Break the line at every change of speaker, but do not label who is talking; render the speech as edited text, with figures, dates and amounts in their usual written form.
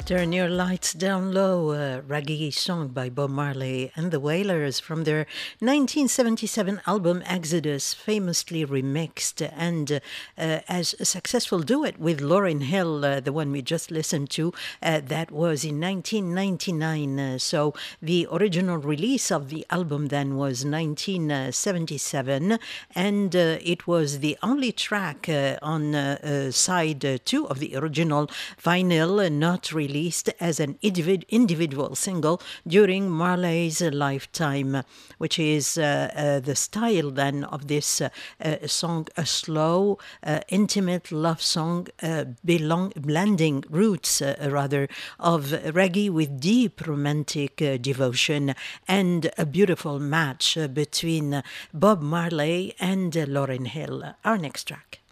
Turn Your Lights Down Low, a reggae song by Bob Marley and the Wailers from their 1977 album Exodus, famously remixed and as a successful duet with Lauryn Hill, the one we just listened to, that was in 1999. So the original release of the album then was 1977, and it was the only track on side 2 of the original vinyl, not released as an individual single during Marley's lifetime, which is the style then of this song, a slow, intimate love song, blending roots rather of reggae with deep romantic devotion, and a beautiful match between Bob Marley and Lauryn Hill. Our next track.